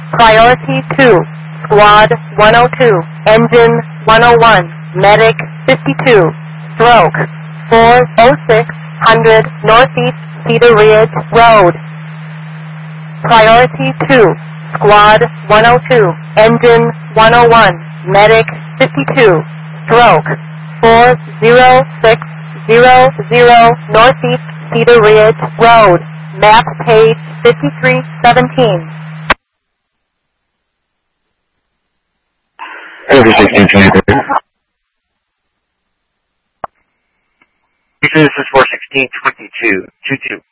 Priority 2, Squad 102, Engine 101, Medic 52, Stroke 40600 Northeast Cedar Ridge Road. Priority 2, Squad 102, Engine 101, Medic 52, Stroke 40600 Northeast Cedar Ridge Road. Map page 5317. Over 1623. This is 41622. 22.